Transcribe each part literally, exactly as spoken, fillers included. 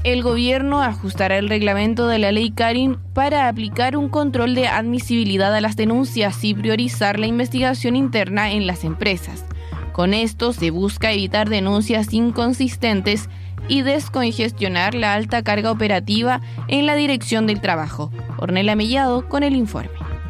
El gobierno ajustará el reglamento de la ley Karin para aplicar un control de admisibilidad a las denuncias y priorizar la investigación interna en las empresas. Con esto se busca evitar denuncias inconsistentes y descongestionar la alta carga operativa en la Dirección del Trabajo. Ornella Mellado con el informe.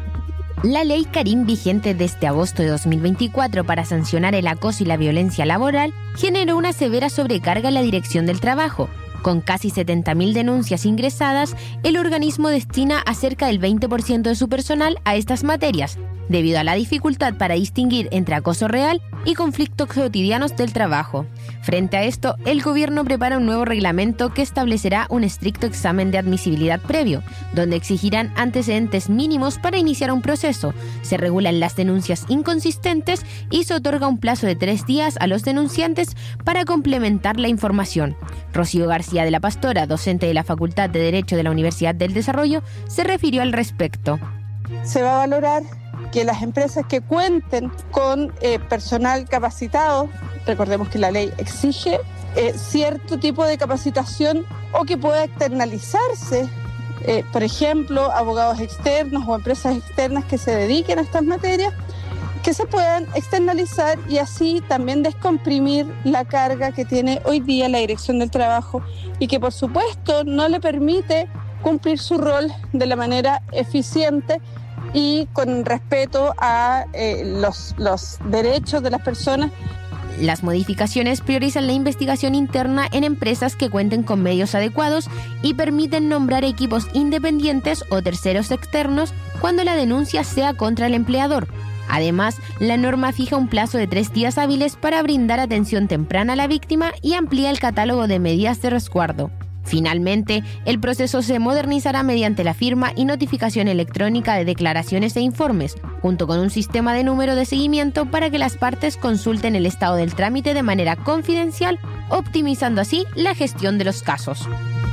La ley Karin, vigente desde agosto de dos mil veinticuatro para sancionar el acoso y la violencia laboral, generó una severa sobrecarga en la Dirección del Trabajo. Con casi setenta mil denuncias ingresadas, el organismo destina a cerca del veinte por ciento de su personal a estas materias, debido a la dificultad para distinguir entre acoso real y conflictos cotidianos del trabajo. Frente a esto, el gobierno prepara un nuevo reglamento que establecerá un estricto examen de admisibilidad previo, donde exigirán antecedentes mínimos para iniciar un proceso, se regulan las denuncias inconsistentes y se otorga un plazo de tres días a los denunciantes para complementar la información. Rocío García de la Pastora, docente de la Facultad de Derecho de la Universidad del Desarrollo, se refirió al respecto. Se va a valorar que las empresas que cuenten con eh, personal capacitado, recordemos que la ley exige eh, cierto tipo de capacitación o que pueda externalizarse, eh, por ejemplo, abogados externos o empresas externas que se dediquen a estas materias, que se puedan externalizar y así también descomprimir la carga que tiene hoy día la Dirección del Trabajo y que por supuesto no le permite cumplir su rol de la manera eficiente y con respeto a eh, los, los derechos de las personas. Las modificaciones priorizan la investigación interna en empresas que cuenten con medios adecuados y permiten nombrar equipos independientes o terceros externos cuando la denuncia sea contra el empleador. Además, la norma fija un plazo de tres días hábiles para brindar atención temprana a la víctima y amplía el catálogo de medidas de resguardo. Finalmente, el proceso se modernizará mediante la firma y notificación electrónica de declaraciones e informes, junto con un sistema de número de seguimiento para que las partes consulten el estado del trámite de manera confidencial, optimizando así la gestión de los casos.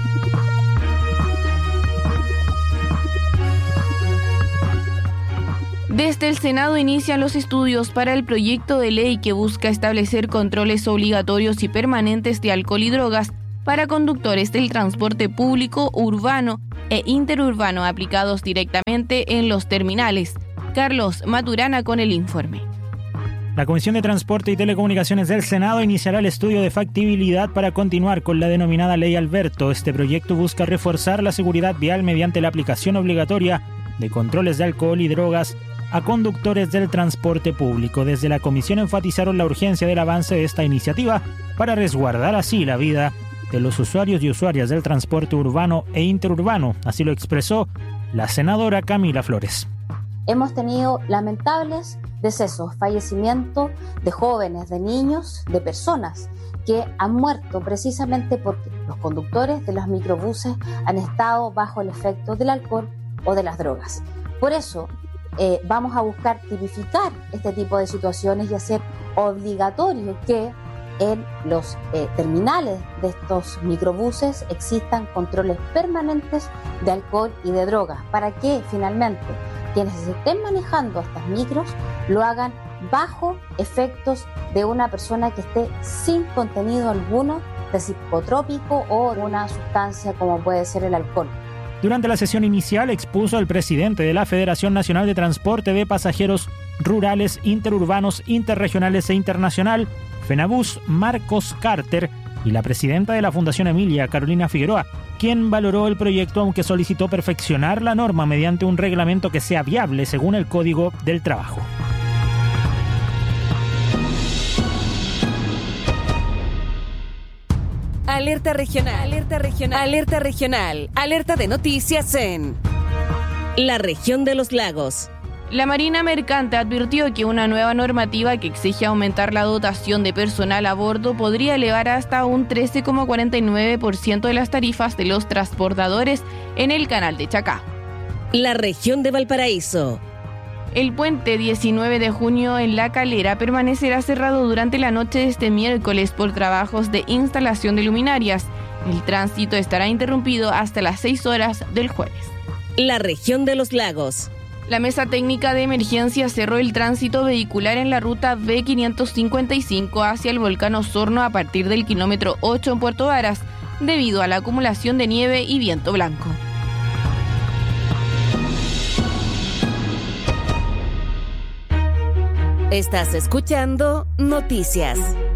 Desde el Senado inician los estudios para el proyecto de ley que busca establecer controles obligatorios y permanentes de alcohol y drogas para conductores del transporte público, urbano e interurbano aplicados directamente en los terminales. Carlos Maturana con el informe. La Comisión de Transporte y Telecomunicaciones del Senado iniciará el estudio de factibilidad para continuar con la denominada Ley Alberto. Este proyecto busca reforzar la seguridad vial mediante la aplicación obligatoria de controles de alcohol y drogas a conductores del transporte público. Desde la comisión enfatizaron la urgencia del avance de esta iniciativa para resguardar así la vida de los usuarios y usuarias del transporte urbano e interurbano. Así lo expresó la senadora Camila Flores. Hemos tenido lamentables decesos, fallecimientos de jóvenes, de niños, de personas que han muerto precisamente porque los conductores de los microbuses han estado bajo el efecto del alcohol o de las drogas. Por eso eh, vamos a buscar tipificar este tipo de situaciones y hacer obligatorio que en los eh, terminales de estos microbuses existan controles permanentes de alcohol y de drogas para que finalmente quienes estén manejando estas micros lo hagan bajo efectos de una persona que esté sin contenido alguno de psicotrópico o de una sustancia como puede ser el alcohol. Durante la sesión inicial expuso el presidente de la Federación Nacional de Transporte de Pasajeros Rurales, Interurbanos, Interregionales e Internacional, FENABUS, Marcos Carter, y la presidenta de la Fundación Emilia, Carolina Figueroa, quien valoró el proyecto aunque solicitó perfeccionar la norma mediante un reglamento que sea viable según el Código del Trabajo. Alerta regional, alerta regional, alerta regional, alerta de noticias en la región de los lagos. La Marina Mercante advirtió que una nueva normativa que exige aumentar la dotación de personal a bordo podría elevar hasta un trece coma cuarenta y nueve por ciento de las tarifas de los transportadores en el canal de Chacá. La región de Valparaíso. El puente diecinueve de junio en La Calera permanecerá cerrado durante la noche de este miércoles por trabajos de instalación de luminarias. El tránsito estará interrumpido hasta las seis horas del jueves. La región de los lagos. La Mesa Técnica de Emergencia cerró el tránsito vehicular en la ruta B quinientos cincuenta y cinco hacia el volcán Osorno a partir del kilómetro ocho en Puerto Varas. debido a la acumulación de nieve y viento blanco. Estás escuchando Noticias.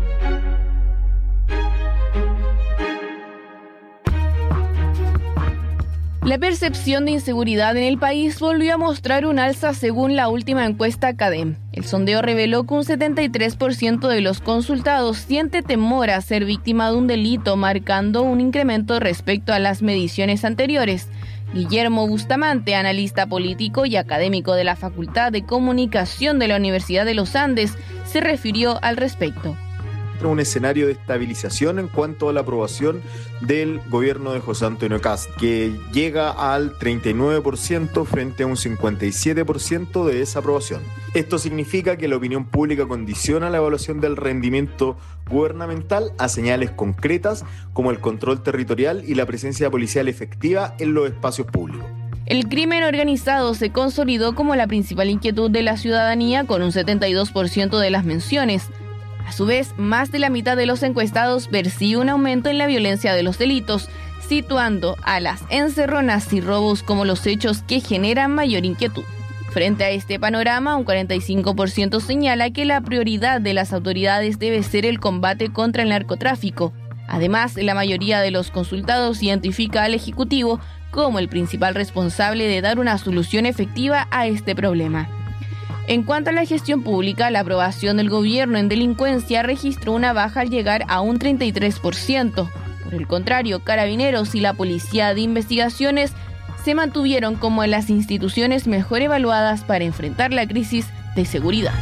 La percepción de inseguridad en el país volvió a mostrar un alza según la última encuesta CADEM. El sondeo reveló que un setenta y tres por ciento de los consultados siente temor a ser víctima de un delito, marcando un incremento respecto a las mediciones anteriores. Guillermo Bustamante, analista político y académico de la Facultad de Comunicación de la Universidad de los Andes, se refirió al respecto. Un escenario de estabilización en cuanto a la aprobación del gobierno de José Antonio Kast, que llega al treinta y nueve por ciento frente a un cincuenta y siete por ciento de desaprobación. Esto significa que la opinión pública condiciona la evaluación del rendimiento gubernamental a señales concretas como el control territorial y la presencia policial efectiva en los espacios públicos. El crimen organizado se consolidó como la principal inquietud de la ciudadanía con un setenta y dos por ciento de las menciones. A su vez, más de la mitad de los encuestados percibe un aumento en la violencia de los delitos, situando a las encerronas y robos como los hechos que generan mayor inquietud. Frente a este panorama, un cuarenta y cinco por ciento señala que la prioridad de las autoridades debe ser el combate contra el narcotráfico. Además, la mayoría de los consultados identifica al Ejecutivo como el principal responsable de dar una solución efectiva a este problema. En cuanto a la gestión pública, la aprobación del gobierno en delincuencia registró una baja al llegar a un treinta y tres por ciento. Por el contrario, Carabineros y la Policía de Investigaciones se mantuvieron como las instituciones mejor evaluadas para enfrentar la crisis de seguridad.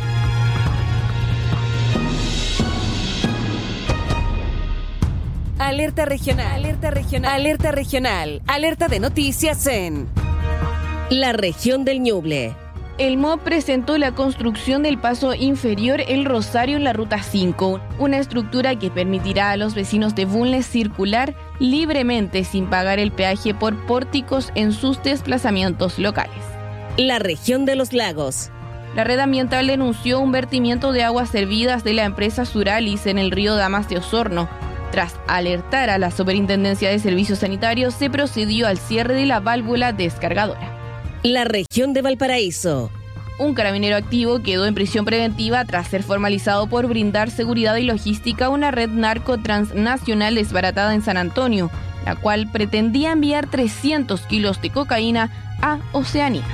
Alerta regional, alerta regional, alerta regional, alerta de noticias en la región del Ñuble. El M O B presentó la construcción del paso inferior El Rosario en la Ruta cinco, una estructura que permitirá a los vecinos de Bulnes circular libremente sin pagar el peaje por pórticos en sus desplazamientos locales. La región de los lagos. La red ambiental denunció un vertimiento de aguas servidas de la empresa Suralis en el río Damas de Osorno. Tras alertar a la Superintendencia de Servicios Sanitarios, se procedió al cierre de la válvula descargadora. La región de Valparaíso. Un carabinero activo quedó en prisión preventiva tras ser formalizado por brindar seguridad y logística a una red narco transnacional desbaratada en San Antonio, la cual pretendía enviar trescientos kilos de cocaína a Oceanía.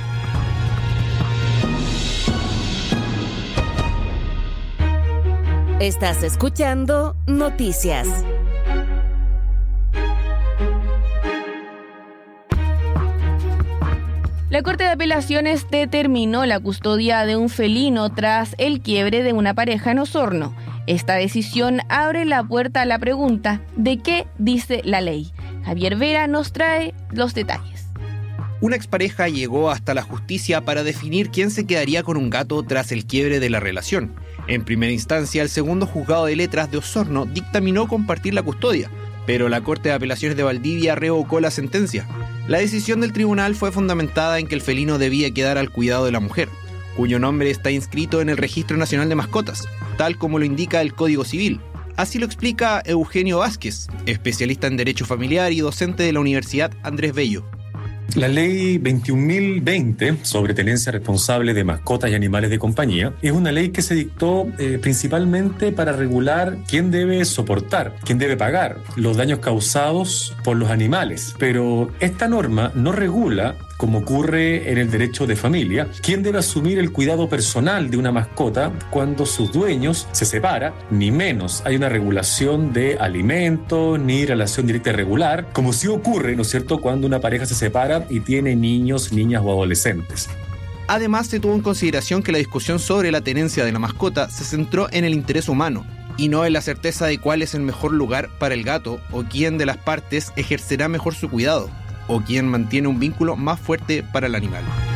Estás escuchando Noticias. La Corte de Apelaciones determinó la custodia de un felino tras el quiebre de una pareja en Osorno. Esta decisión abre la puerta a la pregunta ¿de qué dice la ley? Javier Vera nos trae los detalles. Una expareja llegó hasta la justicia para definir quién se quedaría con un gato tras el quiebre de la relación. En primera instancia, el segundo juzgado de letras de Osorno dictaminó compartir la custodia, pero la Corte de Apelaciones de Valdivia revocó la sentencia. La decisión del tribunal fue fundamentada en que el felino debía quedar al cuidado de la mujer, cuyo nombre está inscrito en el Registro Nacional de Mascotas, tal como lo indica el Código Civil. Así lo explica Eugenio Vázquez, especialista en Derecho Familiar y docente de la Universidad Andrés Bello. La ley veintiún mil veinte sobre tenencia responsable de mascotas y animales de compañía es una ley que se dictó eh, principalmente para regular quién debe soportar, quién debe pagar los daños causados por los animales. Pero esta norma no regula, como ocurre en el derecho de familia, quién debe asumir el cuidado personal de una mascota cuando sus dueños se separan, ni menos hay una regulación de alimentos ni relación directa y regular, como sí ocurre, ¿no es cierto?, cuando una pareja se separa y tiene niños, niñas o adolescentes. Además, se tuvo en consideración que la discusión sobre la tenencia de la mascota se centró en el interés humano y no en la certeza de cuál es el mejor lugar para el gato o quién de las partes ejercerá mejor su cuidado, o quien mantiene un vínculo más fuerte para el animal.